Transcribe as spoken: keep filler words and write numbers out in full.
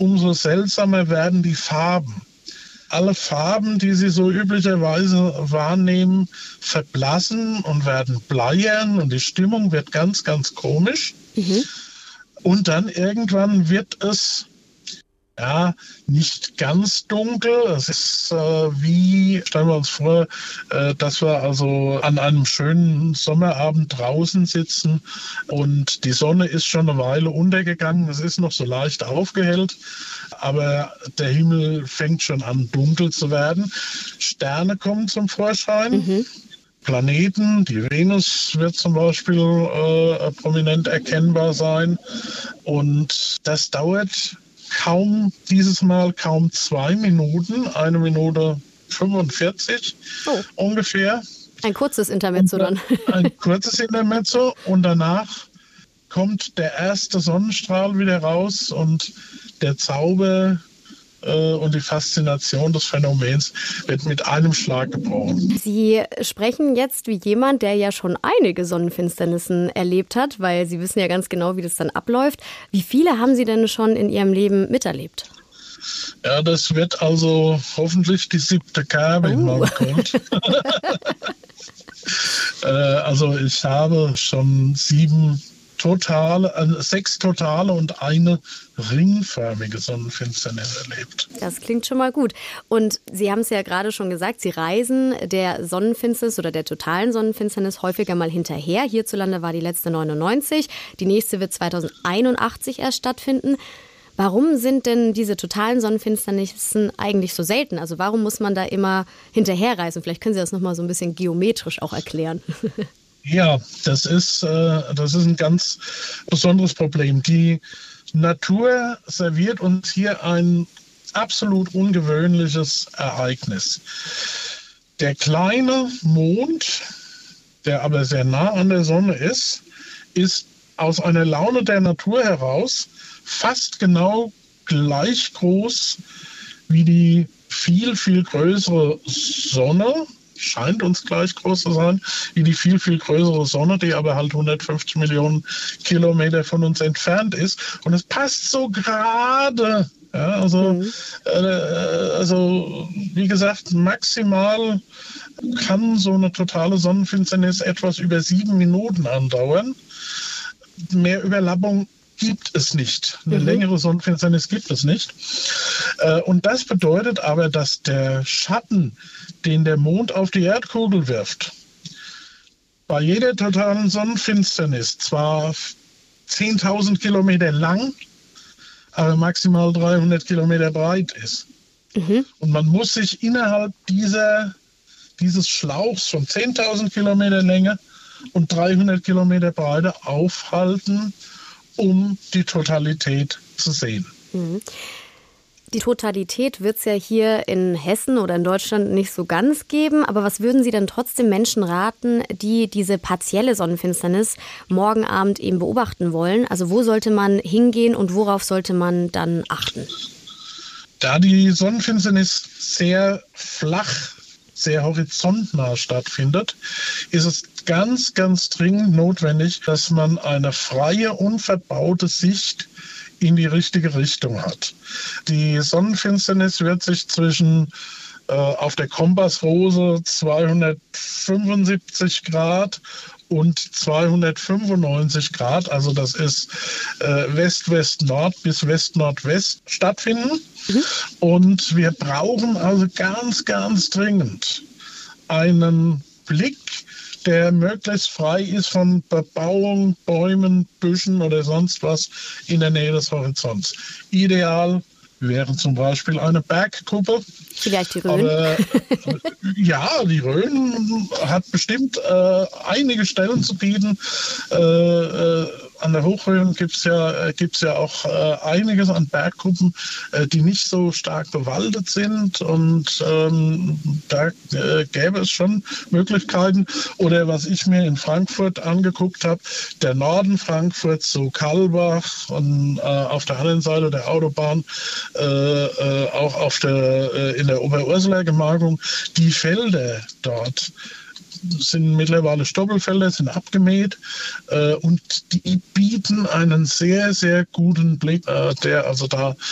umso seltsamer werden die Farben. Alle Farben, die Sie so üblicherweise wahrnehmen, verblassen und werden bleiern und die Stimmung wird ganz, ganz komisch. Mhm. Und dann irgendwann wird es ja nicht ganz dunkel. Es ist äh, wie, stellen wir uns vor, äh, dass wir also an einem schönen Sommerabend draußen sitzen und die Sonne ist schon eine Weile untergegangen. Es ist noch so leicht aufgehellt, aber der Himmel fängt schon an dunkel zu werden. Sterne kommen zum Vorschein. Mhm. Planeten, die Venus wird zum Beispiel äh, prominent erkennbar sein. Und das dauert kaum, dieses Mal kaum zwei Minuten, eine Minute fünfundvierzig oh. ungefähr. Ein kurzes Intermezzo dann. Ein kurzes Intermezzo und danach kommt der erste Sonnenstrahl wieder raus und der Zauber und die Faszination des Phänomens wird mit einem Schlag gebrochen. Sie sprechen jetzt wie jemand, der ja schon einige Sonnenfinsternissen erlebt hat, weil Sie wissen ja ganz genau, wie das dann abläuft. Wie viele haben Sie denn schon in Ihrem Leben miterlebt? Ja, das wird also hoffentlich die siebte Kerbe uh. in meinem Kult. äh, also ich habe schon sieben totale, äh, sechs totale und eine ringförmige Sonnenfinsternis erlebt. Das klingt schon mal gut. Und Sie haben es ja gerade schon gesagt, Sie reisen der Sonnenfinsternis oder der totalen Sonnenfinsternis häufiger mal hinterher. Hierzulande war die letzte neunundneunzig. Die nächste wird zweitausendeinundachtzig erst stattfinden. Warum sind denn diese totalen Sonnenfinsternissen eigentlich so selten? Also warum muss man da immer hinterherreisen? Vielleicht können Sie das nochmal so ein bisschen geometrisch auch erklären. Ja, das ist, äh, das ist ein ganz besonderes Problem. Die Natur serviert uns hier ein absolut ungewöhnliches Ereignis. Der kleine Mond, der aber sehr nah an der Sonne ist, ist aus einer Laune der Natur heraus fast genau gleich groß wie die viel, viel größere Sonne. Scheint uns gleich groß zu sein, wie die viel, viel größere Sonne, die aber halt hundertfünfzig Millionen Kilometer von uns entfernt ist. Und es passt so gerade. Ja, also, mhm. äh, also, wie gesagt, maximal kann so eine totale Sonnenfinsternis etwas über sieben Minuten andauern. Mehr Überlappung gibt es nicht. Eine mhm. längere Sonnenfinsternis gibt es nicht. Und das bedeutet aber, dass der Schatten, den der Mond auf die Erdkugel wirft, bei jeder totalen Sonnenfinsternis zwar zehntausend Kilometer lang, aber maximal dreihundert Kilometer breit ist. Mhm. Und man muss sich innerhalb dieser, dieses Schlauchs von zehntausend Kilometer Länge und dreihundert Kilometer Breite aufhalten, um die Totalität zu sehen. Mhm. Die Totalität wird es ja hier in Hessen oder in Deutschland nicht so ganz geben. Aber was würden Sie denn trotzdem Menschen raten, die diese partielle Sonnenfinsternis morgen Abend eben beobachten wollen? Also wo sollte man hingehen und worauf sollte man dann achten? Da die Sonnenfinsternis sehr flach, sehr horizontnah stattfindet, ist es ganz, ganz dringend notwendig, dass man eine freie, unverbaute Sicht in die richtige Richtung hat. Die Sonnenfinsternis wird sich zwischen äh, auf der Kompassrose zweihundertfünfundsiebzig Grad und zweihundertfünfundneunzig Grad, also das ist äh, West-West-Nord bis West-Nordwest stattfinden. Mhm. Und wir brauchen also ganz, ganz dringend einen Blick, der möglichst frei ist von Bebauung, Bäumen, Büschen oder sonst was in der Nähe des Horizonts. Ideal wäre zum Beispiel eine Bergkuppe. Vielleicht die Rhön. Aber, ja, die Rhön hat bestimmt äh, einige Stellen zu bieten. Äh, äh, an der Hochrhön gibt es ja, gibt's ja auch äh, einiges an Bergkuppen, äh, die nicht so stark bewaldet sind. Und ähm, da äh, gäbe es schon Möglichkeiten. Oder was ich mir in Frankfurt angeguckt habe, der Norden Frankfurts, so Kalbach und äh, auf der anderen Seite der Autobahn, äh, äh, auch auf der, äh, in der Oberursuler Gemarkung, die Felder dort sind mittlerweile Stoppelfelder, sind abgemäht äh, und die bieten einen sehr, sehr guten Blick, äh, der also da